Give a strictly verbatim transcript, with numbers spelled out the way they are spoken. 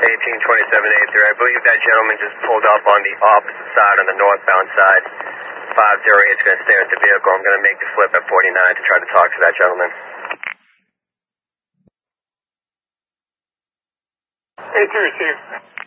eighteen twenty-seven eighty-three. I believe that gentleman just pulled up on the opposite side, on the northbound side. five zero eight is going to stay with the vehicle. I'm going to make the flip at forty-nine to try to talk to that gentleman. eighty-three, receive.